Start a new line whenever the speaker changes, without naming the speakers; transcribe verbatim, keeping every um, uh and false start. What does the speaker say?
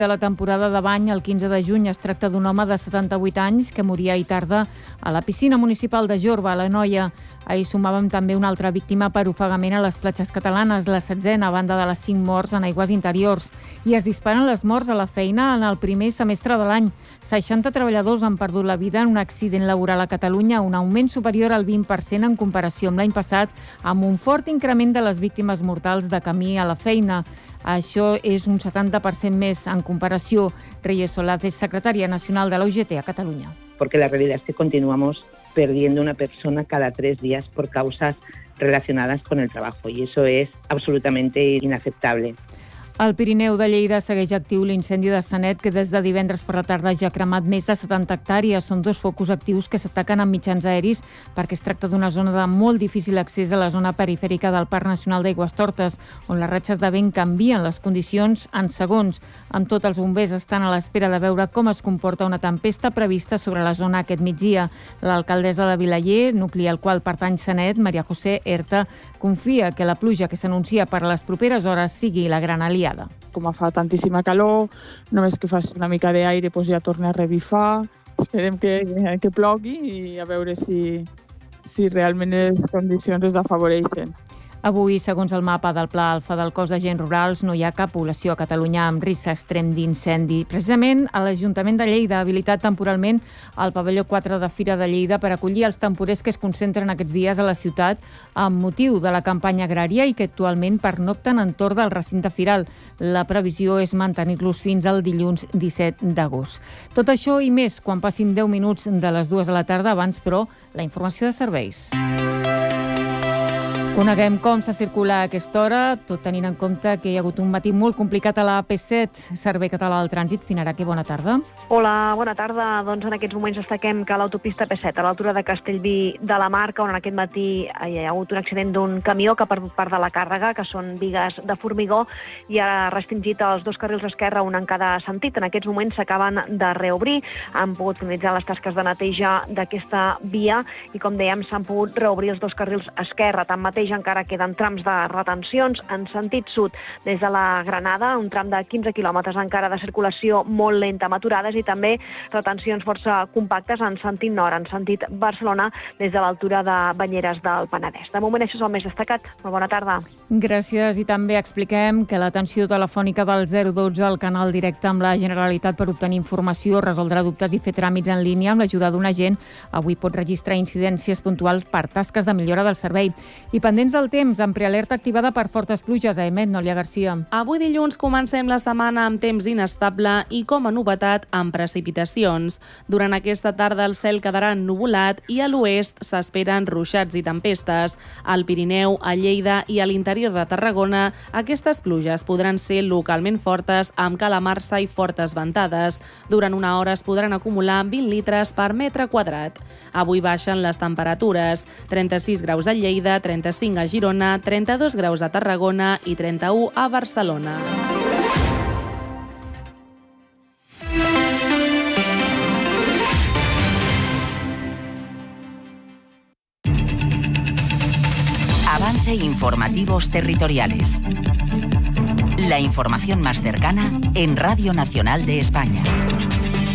de la temporada de bany el quinze de juny. Es tracta d'un home de setanta-vuit anys que moria ahir tarda a la piscina municipal de Jorba, a l'Anoia. Ahir sumàvem també una altra víctima per ofegament a les platges catalanes, la setzena, a banda de les cinc morts en aigües interiors. I es disparen les morts a la feina en el primer semestre de l'any. seixanta treballadors han perdut la vida en un accident laboral a Catalunya, un augment superior al vint per cent en comparació amb l'any passat, amb un fort increment de les víctimes mortals de camí a la feina. Això és un setanta per cent més en comparació. Reyes Solaz és secretària nacional de la U G T a Catalunya.
Porque la realidad es que continuamos perdiendo una persona cada tres días por causas relacionadas con el trabajo y eso es absolutamente inaceptable.
Al Pirineu de Lleida segueix actiu l'incendi de Sanet, que des de divendres per la tarda ja ha cremat més de setanta hectàrees. Són dos focus actius que s'ataquen amb mitjans aeris perquè es tracta d'una zona de molt difícil accés a la zona perifèrica del Parc Nacional d'Aigüestortes, on les ratxes de vent canvien les condicions en segons. Amb tot, els bombers estan a l'espera de veure com es comporta una tempesta prevista sobre la zona aquest migdia. L'alcaldessa de Vilaller, nucli al qual pertany Sanet, Maria José Erta, confia que la pluja que s'anuncia per a les properes hores sigui la gran aliada.
Com fa tantíssima calor, només que faci una mica d'aire doncs ja torna a revifar. Esperem que, que plogui i a veure si, si realment les condicions es afavoreixen.
Avui, segons el mapa del Pla Alfa del Cos d'Agents Rurals, no hi ha cap població a Catalunya amb risc extrem d'incendi. Precisament, a l'Ajuntament de Lleida ha habilitat temporalment el pavelló quatre de Fira de Lleida per acollir els temporers que es concentren aquests dies a la ciutat amb motiu de la campanya agrària i que actualment pernocten entorn del recinte firal. La previsió és mantenir-los fins al dilluns disset d'agost. Tot això i més quan passin deu minuts de les dues de la tarda. Abans, però, la informació de serveis. Coneguem com se circula a aquesta hora, tot tenint en compte que hi ha hagut un matí molt complicat a la A P set, Servei Català del Trànsit. Finaraki, bona tarda.
Hola, bona tarda. Doncs en aquests moments destaquem que l'autopista A P set, a l'altura de Castellví de la Marca, on aquest matí hi ha hagut un accident d'un camió que ha perdut part de la càrrega, que són bigues de formigó, i ha restringit els dos carrils esquerra, un en cada sentit. En aquests moments s'acaben de reobrir, han pogut finalitzar les tasques de neteja d'aquesta via i, com dèiem, s'han pogut reobrir els dos carrils esquerra. Tanmateix, encara queden trams de retencions en sentit sud des de la Granada, un tram de quinze quilòmetres encara de circulació molt lenta amb aturades i també retencions força compactes en sentit nord, en sentit Barcelona, des de l'altura de Banyeres del Penedès. De moment això és el més destacat. Molt bona tarda.
Gràcies. I també expliquem que l'atenció telefònica del zero dotze, el canal directe amb la Generalitat per obtenir informació, resoldre dubtes i fer tràmits en línia amb l'ajuda d'un agent, avui pot registrar incidències puntuals per tasques de millora del servei. I pendents del temps, amb prealerta activada per fortes pluges. A Emet, Nòlia Garcia.
Avui dilluns comencem la setmana amb temps inestable i, com a novetat, amb precipitacions. Durant aquesta tarda el cel quedarà ennuvolat i a l'oest s'esperen ruixats i tempestes. Al Pirineu, a Lleida i a l'interior de Tarragona, aquestes pluges podran ser localment fortes amb calamarsa i fortes ventades. Durant una hora es podran acumular vint litres per metre quadrat. Avui baixen les temperatures. trenta-sis graus a Lleida, trenta-cinc a Girona, trenta-dos graus a Tarragona i trenta-u a Barcelona.
Avance Informativos Territoriales. La información más cercana en Radio Nacional de España.